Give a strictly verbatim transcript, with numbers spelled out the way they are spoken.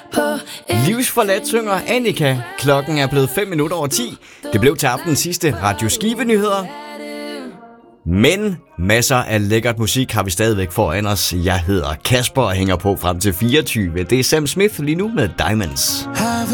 Livsforladt synger Annika. Klokken er blevet fem minutter over ti. Det blev til aftenens sidste Radio Skive-nyheder. Men masser af lækkert musik har vi stadigvæk foran os. Jeg hedder Kasper og hænger på frem til fireogtyve. Det er Sam Smith lige nu med Diamonds.